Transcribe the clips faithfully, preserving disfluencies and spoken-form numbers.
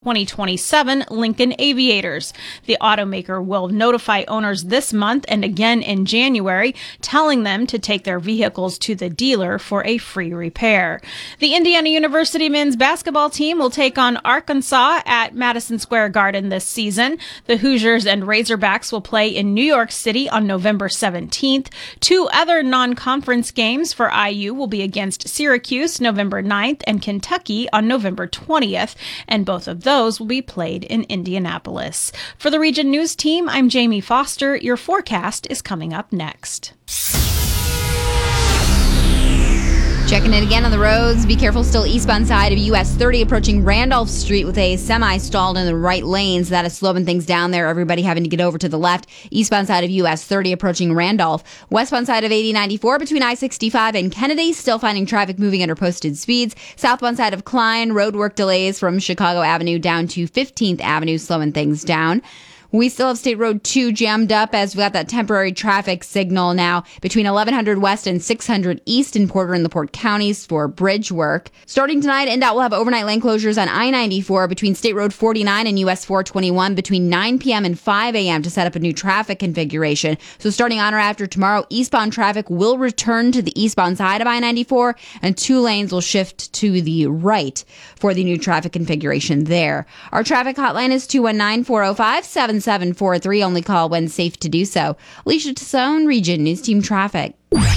twenty twenty-seven Lincoln Aviators. The automaker will notify owners this month and again in January, telling them to take their vehicles to the dealer for a free repair. The Indiana University men's basketball team will take on Arkansas at Madison Square Garden this season. The Hoosiers and Razorbacks will play in New York City on November seventeenth. Two other non-conference games for I U will be against Syracuse November ninth and Kentucky on November twentieth, and both of those Those will be played in Indianapolis. For the Region News Team, I'm Jamie Foster. Your forecast is coming up next. Checking it again on the roads. Be careful still eastbound side of U S thirty approaching Randolph Street with a semi stalled in the right lane. So that is slowing things down there. Everybody having to get over to the left. Eastbound side of U S thirty approaching Randolph. Westbound side of eighty ninety-four between I sixty-five and Kennedy. Still finding traffic moving under posted speeds. Southbound side of Klein. Roadwork delays from Chicago Avenue down to fifteenth Avenue, slowing things down. We still have State Road two jammed up as we got that temporary traffic signal now between eleven hundred West and six hundred East in Porter and LaPorte counties for bridge work. Starting tonight, N D O T will have overnight lane closures on I ninety-four between State Road forty-nine and U S four twenty-one between nine p.m. and five a.m. to set up a new traffic configuration. So starting on or after tomorrow, eastbound traffic will return to the eastbound side of I ninety-four and two lanes will shift to the right for the new traffic configuration there. Our traffic hotline is two one nine, four oh five, seven seven four three. Only call when safe to do so. Alicia Tassone, Region News Team Traffic.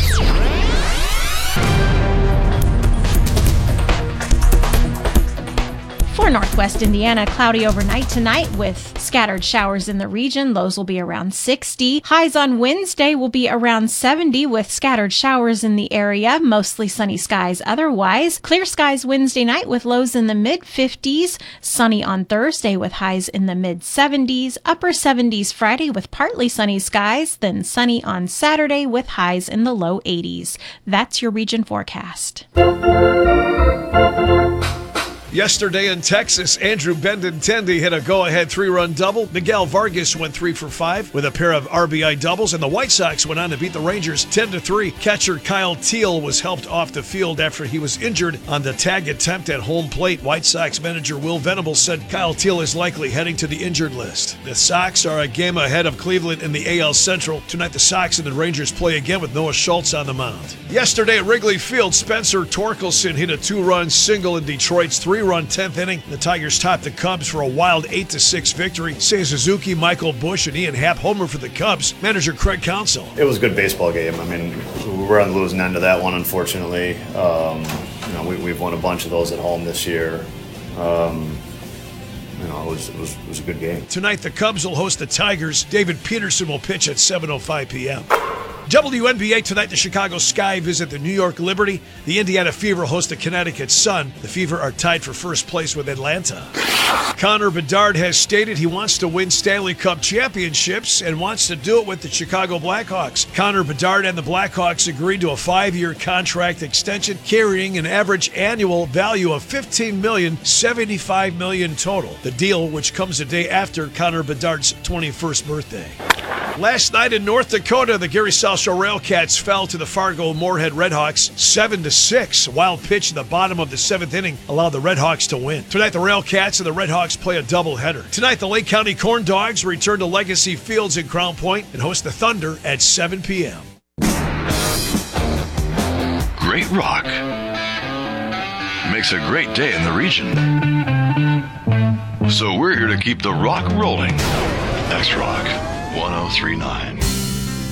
For Northwest Indiana, cloudy overnight tonight with scattered showers in the region. Lows will be around sixty. Highs on Wednesday will be around seventy with scattered showers in the area. Mostly sunny skies otherwise. Clear skies Wednesday night with lows in the mid fifties. Sunny on Thursday with highs in the mid seventies. Upper seventies Friday with partly sunny skies. Then sunny on Saturday with highs in the low eighties. That's your region forecast. Yesterday in Texas, Andrew Benintendi hit a go-ahead three-run double. Miguel Vargas went three for five with a pair of R B I doubles, and the White Sox went on to beat the Rangers ten to three. Catcher Kyle Teal was helped off the field after he was injured on the tag attempt at home plate. White Sox manager Will Venables said Kyle Teal is likely heading to the injured list. The Sox are a game ahead of Cleveland in the A L Central. Tonight, the Sox and the Rangers play again with Noah Schultz on the mound. Yesterday at Wrigley Field, Spencer Torkelson hit a two-run single in Detroit's three-run tenth inning. The Tigers topped the Cubs for a wild eight to six victory. Seiya Suzuki, Michael Busch, and Ian Happ homer for the Cubs. Manager Craig Counsell. It was a good baseball game. I mean, we were on the losing end of that one, unfortunately. Um, you know, we, we've won a bunch of those at home this year. Um, You know, it was, it, was, it was a good game. Tonight, the Cubs will host the Tigers. David Peterson will pitch at seven oh five p.m. W N B A tonight, the Chicago Sky visit the New York Liberty. The Indiana Fever host the Connecticut Sun. The Fever are tied for first place with Atlanta. Connor Bedard has stated he wants to win Stanley Cup championships and wants to do it with the Chicago Blackhawks. Connor Bedard and the Blackhawks agreed to a five-year contract extension carrying an average annual value of fifteen million dollars, seventy-five million dollars total. The deal, which comes a day after Connor Bedard's twenty-first birthday. Last night in North Dakota, the Gary South Shore Railcats fell to the Fargo-Moorhead Redhawks seven to six. A wild pitch in the bottom of the seventh inning allowed the Redhawks to win. Tonight, the Railcats and the Redhawks play a doubleheader. Tonight, the Lake County Corn Dogs return to Legacy Fields in Crown Point and host the Thunder at seven p.m. Great rock makes a great day in the region. So we're here to keep the rock rolling. X-Rock one oh three point nine.